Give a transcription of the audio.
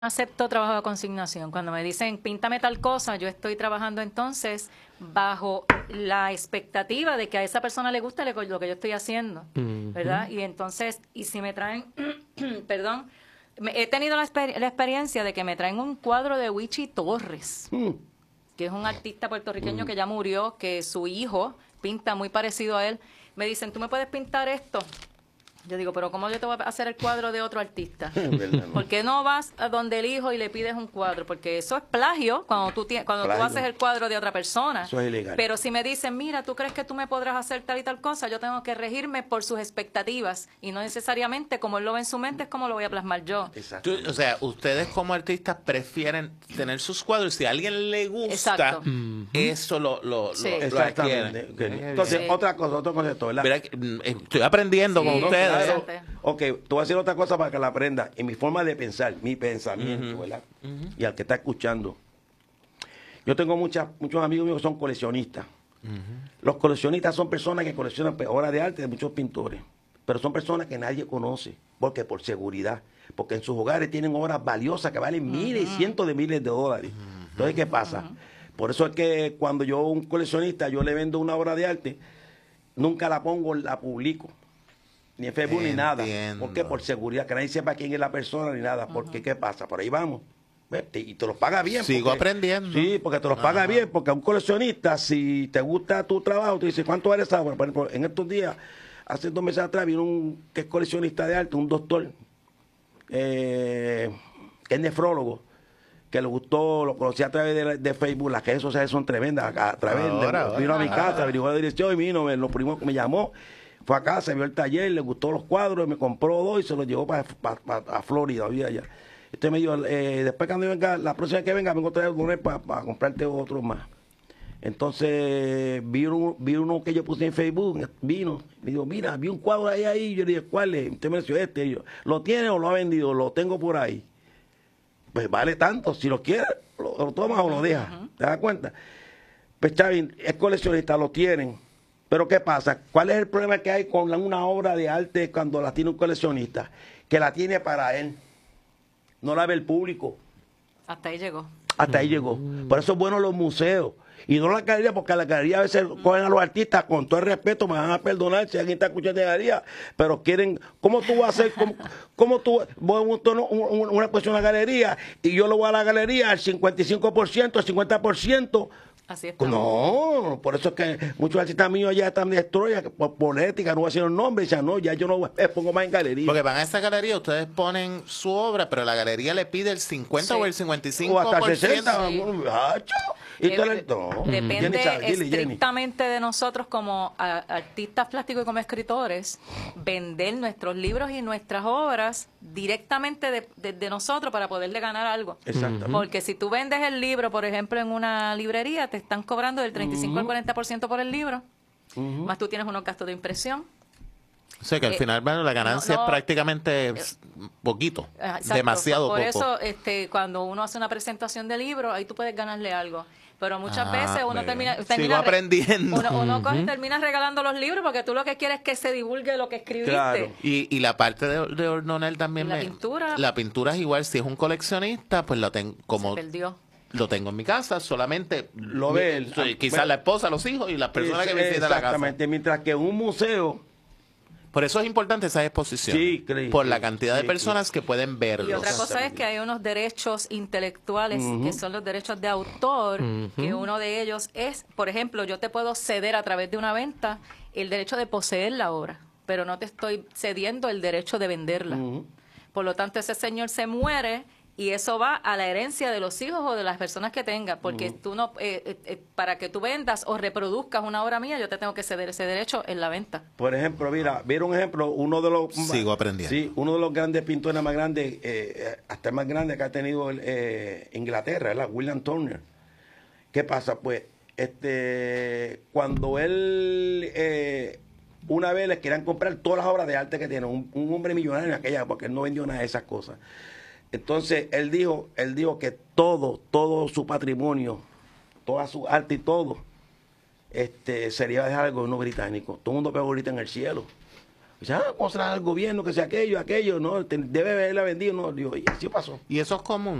acepto trabajo de consignación. Cuando me dicen píntame tal cosa, yo estoy trabajando entonces bajo la expectativa de que a esa persona le guste lo que yo estoy haciendo, ¿verdad? Y entonces, y si me traen, perdón, he tenido la experiencia de que me traen un cuadro de Wichi Torres, que es un artista puertorriqueño que ya murió, que su hijo pinta muy parecido a él. Me dicen, ¿tú me puedes pintar esto? Yo digo, pero ¿cómo yo te voy a hacer el cuadro de otro artista? ¿Por qué no vas a donde el hijo y le pides un cuadro? Porque eso es plagio cuando tú haces el cuadro de otra persona. Eso es ilegal. Pero si me dicen, mira, ¿tú crees que tú me podrás hacer tal y tal cosa? Yo tengo que regirme por sus expectativas y no necesariamente como él lo ve en su mente es como lo voy a plasmar yo. O sea, ustedes como artistas prefieren tener sus cuadros. Si a alguien le gusta, eso lo exactamente. adquiere. Entonces, otro concepto, ¿verdad? Verá que, estoy aprendiendo con ustedes. Claro. Ok, te voy a decir otra cosa para que la aprendas. En mi forma de pensar, mi pensamiento, ¿verdad? Y al que está escuchando. Yo tengo muchos amigos míos que son coleccionistas. Los coleccionistas son personas que coleccionan obras de arte de muchos pintores. Pero son personas que nadie conoce. ¿Por qué? Por seguridad. Porque en sus hogares tienen obras valiosas que valen miles y cientos de miles de dólares. Entonces, ¿qué pasa? Por eso es que cuando yo, un coleccionista, yo le vendo una obra de arte, nunca la pongo, la publico. Ni en Facebook ni nada. ¿Por qué? Por seguridad, que nadie sepa quién es la persona ni nada. Porque, ¿qué pasa? Por ahí vamos. Y te los paga bien. Sigo aprendiendo. Sí, porque te los paga bien. Porque a un coleccionista, si te gusta tu trabajo, te dice, ¿cuánto vale esa obra? Por ejemplo, en estos días, hace 2 meses atrás, vino un que es coleccionista de arte, un doctor, que es nefrólogo, que le gustó, lo conocí a través de Facebook. Las redes sociales son tremendas. Vino a mi casa, averiguó la dirección y vino, lo primero que me llamó. Fue a casa, vio el taller, le gustó los cuadros, me compró 2 y se los llevó para Florida, había allá. Entonces me dijo, después cuando venga, la próxima vez que venga, vengo a traer un para comprarte otros más. Entonces vi uno que yo puse en Facebook, vino, me dijo, mira, vi un cuadro ahí, yo le dije, ¿cuál es? Usted me dijo, este. Y yo, ¿lo tiene o lo ha vendido? Lo tengo por ahí. Pues vale tanto, si lo quiere, lo tomas o lo dejas, ¿te das cuenta? Pues Chavín, es coleccionista, lo tienen. Pero ¿qué pasa? ¿Cuál es el problema que hay con una obra de arte cuando la tiene un coleccionista? Que la tiene para él. No la ve el público. Hasta ahí llegó. Hasta ahí llegó. Por eso es bueno los museos. Y no la galería, porque a la galería a veces cogen a los artistas, con todo el respeto, me van a perdonar si alguien está escuchando de galería, pero quieren, ¿cómo tú vas a hacer? ¿Cómo tú voy a montar una cuestión a la galería y yo lo voy a la galería al 55%, al 50%? Así es. No, por eso es que muchos artistas míos ya están destruidos por ética, no voy a decir los nombres, ya no, ya yo no pongo más en galería. Porque van a esa galería, ustedes ponen su obra, pero la galería le pide el 50 o el 55%. O hasta el 60. Depende estrictamente de nosotros como artistas plásticos y como escritores, vender nuestros libros y nuestras obras directamente de nosotros para poderle ganar algo. Exactamente. Porque si tú vendes el libro, por ejemplo, en una librería, te están cobrando del 35 al 40% por el libro, más tú tienes unos gastos de impresión. O sea que al final, bueno, la ganancia es prácticamente poquito, exacto, demasiado por poco. eso, cuando uno hace una presentación de libro, ahí tú puedes ganarle algo. Pero muchas veces uno termina sigo aprendiendo. Uno coge y termina regalando los libros porque tú lo que quieres es que se divulgue lo que escribiste. Claro. Y la parte de Ordonel también. La pintura. La pintura es igual. Si es un coleccionista, pues lo tengo como. Se perdió. Lo tengo en mi casa, solamente lo ve él. Quizás la esposa, los hijos y las personas que visitan la casa. Exactamente, mientras que un museo. Por eso es importante esa exposición. Sí, por la cantidad de personas que pueden verlo. Y otra cosa es que hay unos derechos intelectuales que son los derechos de autor, que uno de ellos es, por ejemplo, yo te puedo ceder a través de una venta el derecho de poseer la obra, pero no te estoy cediendo el derecho de venderla. Por lo tanto, ese señor se muere y eso va a la herencia de los hijos o de las personas que tenga, porque tú no, para que tú vendas o reproduzcas una obra mía, yo te tengo que ceder ese derecho en la venta. Por ejemplo, mira un ejemplo, uno de los... Sigo aprendiendo. Sí, uno de los grandes pintores más grandes, hasta el más grande que ha tenido Inglaterra, ¿verdad? William Turner. ¿Qué pasa? Pues, cuando él... una vez les querían comprar todas las obras de arte que tiene, un hombre millonario en aquella, porque él no vendió nada de esas cosas. Entonces, él dijo que todo su patrimonio, toda su arte y todo, sería dejar al gobierno británico. Todo el mundo pegó ahorita en el cielo. Dice, vamos a al gobierno, que sea aquello, no, debe haberla vendido. No, digo, y así pasó. ¿Y eso es común?